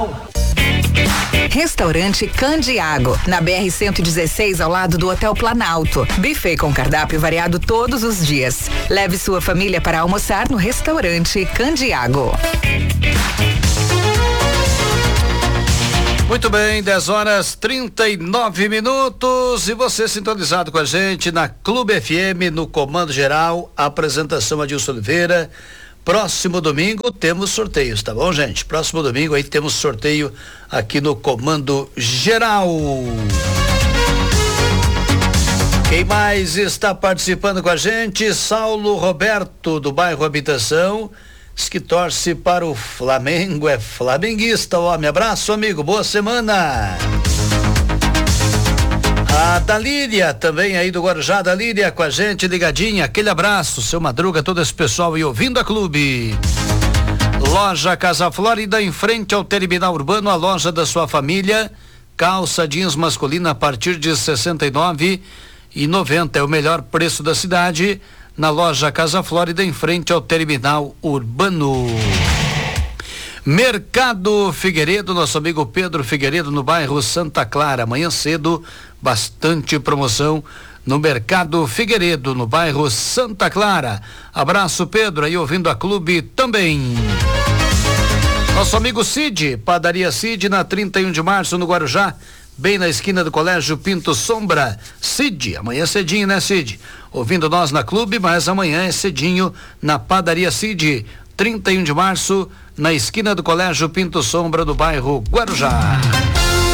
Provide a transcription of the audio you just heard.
Restaurante Candiago, na BR-116, ao lado do Hotel Planalto. Buffet com cardápio variado todos os dias. Leve sua família para almoçar no Restaurante Candiago. Muito bem, 10h39 e você sintonizado com a gente na Clube FM, no Comando Geral, apresentação Adilson Oliveira. Próximo domingo temos sorteios, tá bom, gente? Próximo domingo aí temos sorteio aqui no Comando Geral. Quem mais está participando com a gente? Saulo Roberto, do bairro Habitação. Diz que torce para o Flamengo, é flamenguista, homem. Abraço, amigo, boa semana. A Dalíria, também aí do Guarujá, Dalíria com a gente ligadinha, aquele abraço, seu Madruga, todo esse pessoal e ouvindo a Clube. Loja Casa Flórida, em frente ao terminal urbano, a loja da sua família. Calça jeans masculina a partir de R$69,90, é o melhor preço da cidade. Na loja Casa Flórida, em frente ao terminal urbano. Mercado Figueiredo, nosso amigo Pedro Figueiredo, no bairro Santa Clara. Amanhã cedo, bastante promoção no Mercado Figueiredo, no bairro Santa Clara. Abraço, Pedro, aí ouvindo a Clube também. Nosso amigo Cid, Padaria Cid, na 31 de março, no Guarujá, bem na esquina do Colégio Pinto Sombra. Cid, amanhã cedinho, né, Cid? Ouvindo nós na Clube, mas amanhã é cedinho na Padaria Cid, 31 de março, na esquina do Colégio Pinto Sombra, do bairro Guarujá.